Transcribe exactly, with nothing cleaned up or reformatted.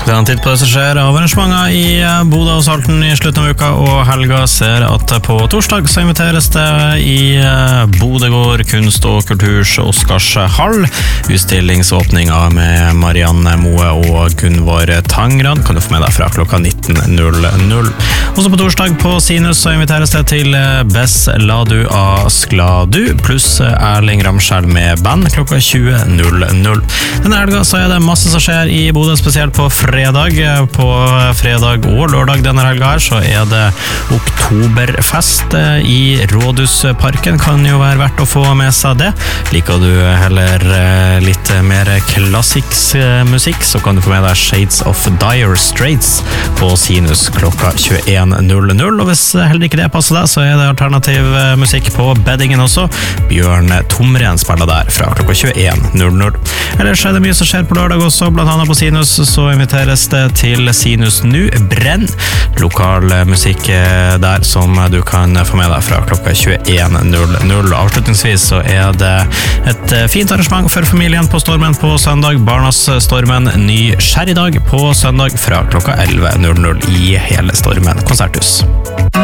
Det er en titt på det som skjer av arrangementer i Bodø og Salten i slutten av uka og helga. Ser at på torsdag så inviteres det i Bodøgård kunst- og kulturs Oscarshall. Utstillingsåpninga med Marianne Moe og Gunvor Tangrad kan du få med deg fra klokka nitten null null. Også på torsdag på Sinus så inviteres det til Bess Ladu av Skladu pluss Erling Ramskjell med band klokka tjue null null. Denne helga så er det masse som skjer i Bodø, spesielt på fredag. På fredag og lørdag denne helga her så er det oktoberfest i Rådhusparken. Kan jo være verdt å få med seg det. Liker du heller litt mer klassisk musikk, så kan du få med deg Shades of Dire Straits på Sinus klokka tjueen null null. Og hvis heller ikke det passer deg, så er det alternativ musikk på Beddingen også. Bjørn Tomren spiller der fra klokka tjueen null null. Ellers er det mye som skjer på lørdag også, blant annet på Sinus så inviteres det til Sinus Nu Brenn, lokal musikk der som du kan få med deg fra klokka tjueen null null. Avslutningsvis så er det et fint arrangement for familien på Stormen på søndag. Barnas Stormen ny skjærdag på søndag fra klokka elleve null null i hele Stormen konserthus.